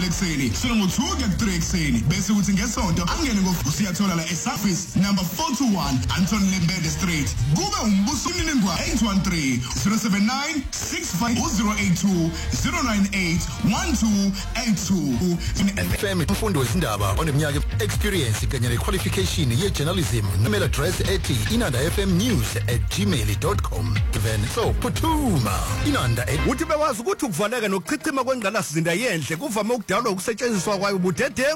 ekseni sona ngo2 kuya ku3 ekseni bese uthi ngesonto angene ngosiyathola la eSurface number 421 Anton Lembede Street kube umbuso umniningwa 813 079 65082 098 1282 FM umfundi wezindaba oneminyaka experience kanye nequalification ye-journalism email address ethi inandafmnews@gmail.com so phuthuma inanda uthi bewazi ukuthi ukuvaleka nokuchichima kwengqalasizinda yenhle kuvame ukudalwa ukusetshenziswa kwayo ubudedengu